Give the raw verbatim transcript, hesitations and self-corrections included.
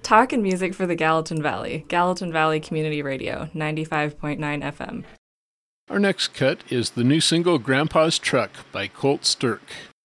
Talk and music for the Gallatin Valley. Gallatin Valley Community Radio, ninety-five point nine F M. Our next cut is the new single Grandpa's Truck by Colt Sturck.